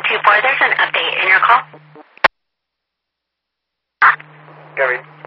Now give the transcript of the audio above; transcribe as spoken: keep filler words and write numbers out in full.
two four, there's an update in your call. Gary.